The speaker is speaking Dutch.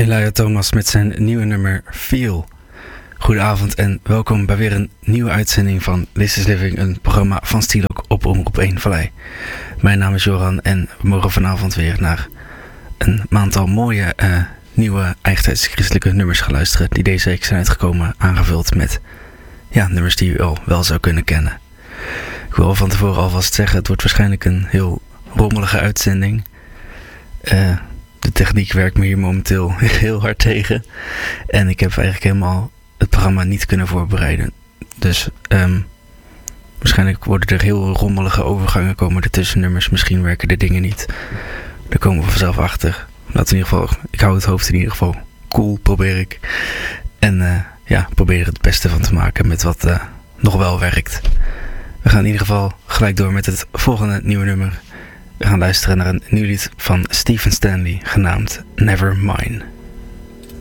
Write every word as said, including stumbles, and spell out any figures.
Elijah Thomas met zijn nieuwe nummer Feel. Goedenavond en welkom bij weer een nieuwe uitzending van This is Living, een programma van Stielok op Omroep één Vallei. Mijn naam is Joran en we mogen vanavond weer naar een aantal mooie uh, nieuwe eigentijds christelijke nummers gaan luisteren die deze week zijn uitgekomen, aangevuld met ja, nummers die u al wel zou kunnen kennen. Ik wil van tevoren alvast zeggen, het wordt waarschijnlijk een heel rommelige uitzending. Uh, de techniek werkt me hier momenteel heel hard tegen. En ik heb eigenlijk helemaal het programma niet kunnen voorbereiden. Dus um, waarschijnlijk worden er heel rommelige overgangen komen er tussen nummers. Misschien werken de dingen niet. Daar komen we vanzelf achter. Laten in ieder geval, ik hou het hoofd in ieder geval cool, probeer ik. En uh, ja, probeer er het beste van te maken met wat uh, nog wel werkt. We gaan in ieder geval gelijk door met het volgende nieuwe nummer. We gaan luisteren naar een nieuw lied van Stephen Stanley, genaamd Never Mine.